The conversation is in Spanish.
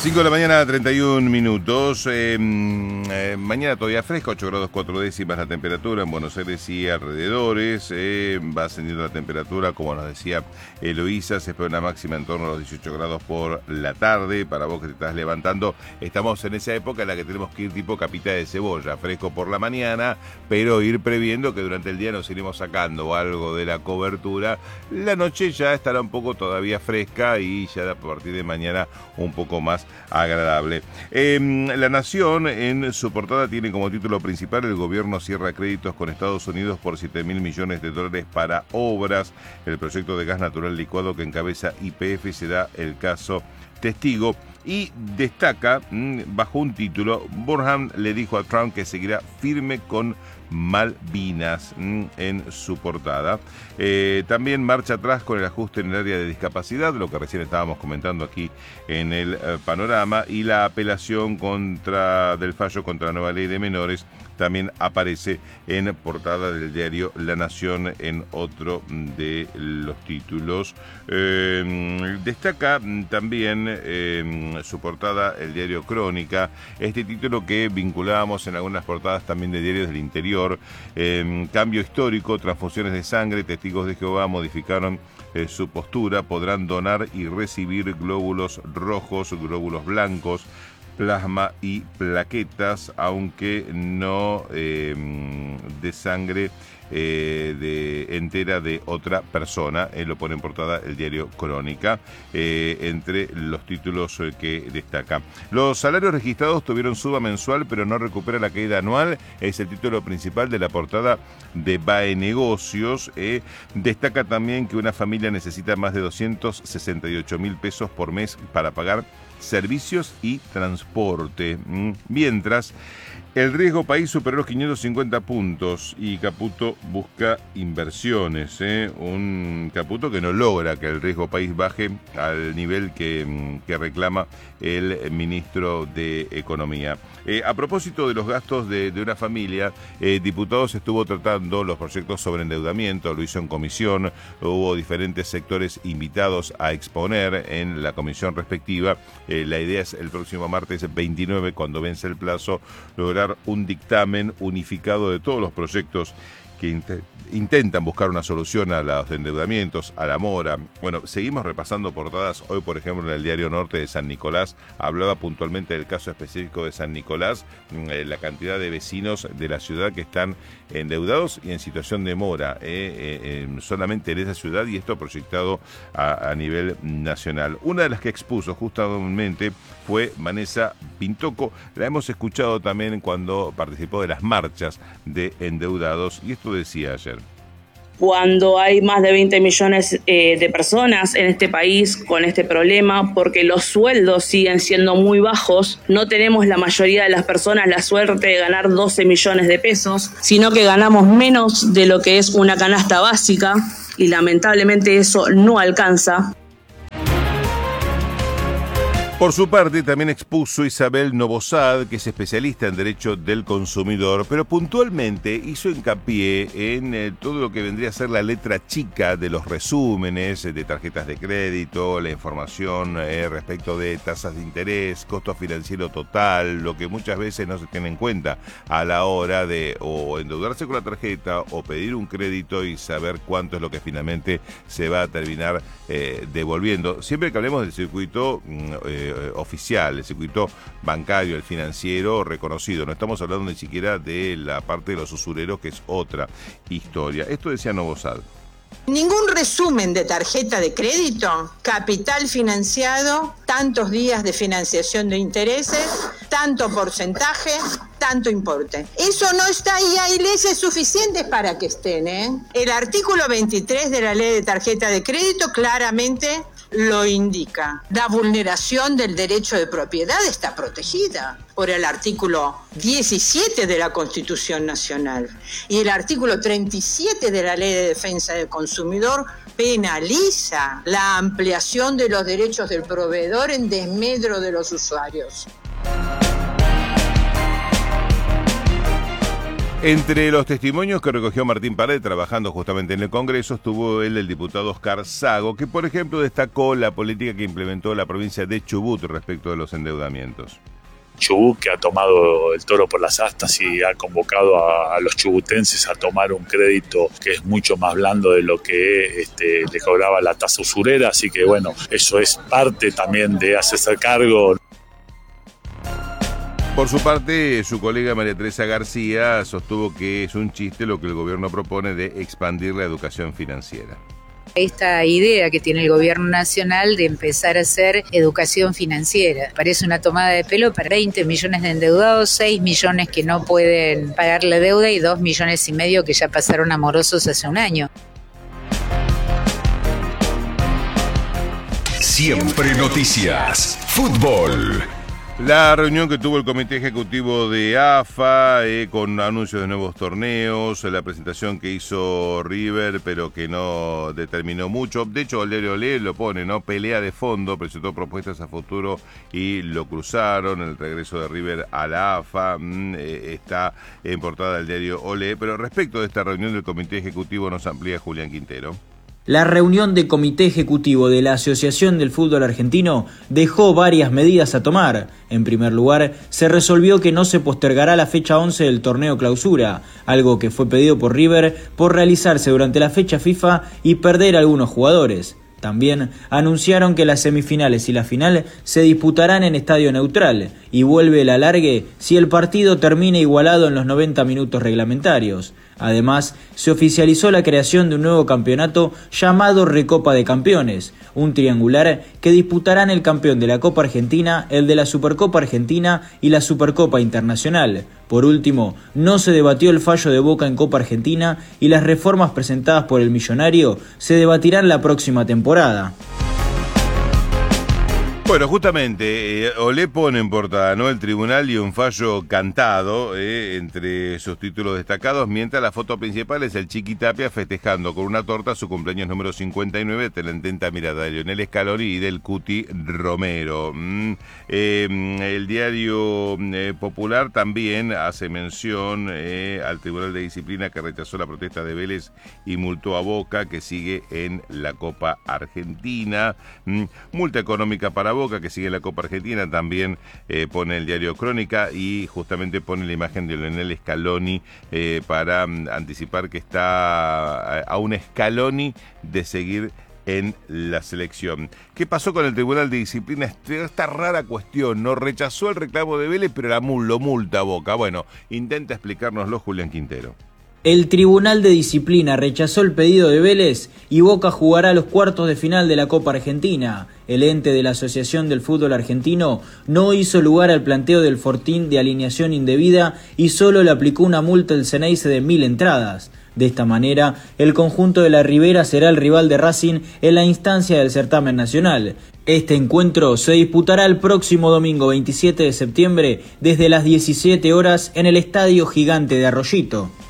5 de la mañana, 31 minutos. Mañana todavía fresca, 8 grados 4 décimas la temperatura en Buenos Aires y alrededores. Va ascendiendo la temperatura, como nos decía Eloísa, se espera una máxima en torno a los 18 grados por la tarde. Para vos que te estás levantando, estamos en esa época en la que tenemos que ir tipo capita de cebolla, fresco por la mañana, pero ir previendo que durante el día nos iremos sacando algo de la cobertura. La noche ya estará un poco todavía fresca y ya a partir de mañana un poco más agradable. La Nación en su portada tiene como título principal: el gobierno cierra créditos con Estados Unidos por 7.000 millones de dólares para obras. El proyecto de gas natural licuado que encabeza YPF será el caso testigo. Y destaca, bajo un título, Burhan le dijo a Trump que seguirá firme con Malvinas, en su portada. También marcha atrás con el ajuste en el área de discapacidad, lo que recién estábamos comentando aquí en el panorama, y la apelación del fallo contra la nueva ley de menores también aparece en portada del diario La Nación en otro de los títulos. Destaca también su portada el diario Crónica, este título que vinculábamos en algunas portadas también de diarios del interior. Cambio histórico, transfusiones de sangre, testigos de Jehová modificaron su postura, podrán donar y recibir glóbulos rojos, glóbulos blancos, plasma y plaquetas, aunque no de sangre entera de otra persona. Lo pone en portada el diario Crónica, entre los títulos que destaca. Los salarios registrados tuvieron suba mensual, pero no recupera la caída anual. Es el título principal de la portada de BAE Negocios. Destaca también que una familia necesita más de 268.000 pesos por mes para pagar servicios y transporte. Mientras, el riesgo país superó los 550 puntos y Caputo busca inversiones. Un Caputo que no logra que el riesgo país baje al nivel que reclama el ministro de Economía. A propósito de los gastos de una familia, Diputados estuvo tratando los proyectos sobre endeudamiento, lo hizo en comisión, hubo diferentes sectores invitados a exponer en la comisión respectiva. La idea es el próximo martes 29, cuando vence el plazo, lograr un dictamen unificado de todos los proyectos que intentan buscar una solución a los endeudamientos, a la mora. Bueno, seguimos repasando portadas. Hoy, por ejemplo, en el diario Norte de San Nicolás, hablaba puntualmente del caso específico de San Nicolás, la cantidad de vecinos de la ciudad que están endeudados y en situación de mora, solamente en esa ciudad, y esto proyectado a nivel nacional. Una de las que expuso justamente fue Vanessa Pintoco. La hemos escuchado también cuando participó de las marchas de endeudados, y esto decía ayer. Cuando hay más de 20 millones de personas en este país con este problema, porque los sueldos siguen siendo muy bajos, no tenemos la mayoría de las personas la suerte de ganar 12 millones de pesos, sino que ganamos menos de lo que es una canasta básica, y lamentablemente eso no alcanza. Por su parte, también expuso Isabel Novosad, que es especialista en derecho del consumidor, pero puntualmente hizo hincapié en todo lo que vendría a ser la letra chica de los resúmenes de tarjetas de crédito, la información respecto de tasas de interés, costo financiero total, lo que muchas veces no se tiene en cuenta a la hora de o endeudarse con la tarjeta o pedir un crédito y saber cuánto es lo que finalmente se va a terminar devolviendo. Siempre que hablemos del circuito oficial, el circuito bancario, el financiero reconocido, no estamos hablando ni siquiera de la parte de los usureros, que es otra historia. Esto decía Novosad. Ningún resumen de tarjeta de crédito, capital financiado, tantos días de financiación de intereses, tanto porcentaje, tanto importe. Eso no está ahí, hay leyes suficientes para que estén. El artículo 23 de la ley de tarjeta de crédito claramente lo indica. La vulneración del derecho de propiedad está protegida por el artículo 17 de la Constitución Nacional, y el artículo 37 de la Ley de Defensa del Consumidor penaliza la ampliación de los derechos del proveedor en desmedro de los usuarios. Entre los testimonios que recogió Martín Pared trabajando justamente en el Congreso estuvo el diputado Oscar Sago, que por ejemplo destacó la política que implementó la provincia de Chubut respecto de los endeudamientos. Chubut, que ha tomado el toro por las astas y ha convocado a los chubutenses a tomar un crédito que es mucho más blando de lo que le cobraba la tasa usurera, así que bueno, eso es parte también de hacerse cargo. Por su parte, su colega María Teresa García sostuvo que es un chiste lo que el gobierno propone de expandir la educación financiera. Esta idea que tiene el gobierno nacional de empezar a hacer educación financiera. Parece una tomada de pelo para 20 millones de endeudados, 6 millones que no pueden pagar la deuda y 2,5 millones que ya pasaron a morosos hace un año. Siempre noticias. Fútbol. La reunión que tuvo el Comité Ejecutivo de AFA con anuncios de nuevos torneos, la presentación que hizo River pero que no determinó mucho. De hecho, Olé lo pone, ¿no? Pelea de fondo, presentó propuestas a futuro y lo cruzaron. El regreso de River a la AFA está en portada del diario Olé. Pero respecto de esta reunión del Comité Ejecutivo nos amplía Julián Quintero. La reunión de Comité Ejecutivo de la Asociación del Fútbol Argentino dejó varias medidas a tomar. En primer lugar, se resolvió que no se postergará la fecha 11 del torneo clausura, algo que fue pedido por River por realizarse durante la fecha FIFA y perder algunos jugadores. También anunciaron que las semifinales y la final se disputarán en estadio neutral y vuelve el alargue si el partido termina igualado en los 90 minutos reglamentarios. Además, se oficializó la creación de un nuevo campeonato llamado Recopa de Campeones, un triangular que disputarán el campeón de la Copa Argentina, el de la Supercopa Argentina y la Supercopa Internacional. Por último, no se debatió el fallo de Boca en Copa Argentina y las reformas presentadas por el millonario se debatirán la próxima temporada. Bueno, justamente, Olé pone en portada, ¿no?, el tribunal y un fallo cantado entre sus títulos destacados, mientras la foto principal es el Chiqui Tapia festejando con una torta su cumpleaños número 59 de la intenta mirada de Lionel Scaloni y del Cuti Romero. El diario Popular también hace mención al Tribunal de Disciplina que rechazó la protesta de Vélez y multó a Boca, que sigue en la Copa Argentina. Multa económica para Boca, que sigue en la Copa Argentina, también pone el diario Crónica y justamente pone la imagen de Lionel Scaloni para anticipar que está a un Scaloni de seguir en la selección. ¿Qué pasó con el Tribunal de Disciplina? Esta rara cuestión, ¿no? Rechazó el reclamo de Vélez, pero lo multa a Boca. Bueno, intenta explicárnoslo Julián Quintero. El Tribunal de Disciplina rechazó el pedido de Vélez y Boca jugará los cuartos de final de la Copa Argentina. El ente de la Asociación del Fútbol Argentino no hizo lugar al planteo del Fortín de alineación indebida y solo le aplicó una multa al Ceneice de 1.000 entradas. De esta manera, el conjunto de la Ribera será el rival de Racing en la instancia del certamen nacional. Este encuentro se disputará el próximo domingo 27 de septiembre desde las 17 horas en el Estadio Gigante de Arroyito.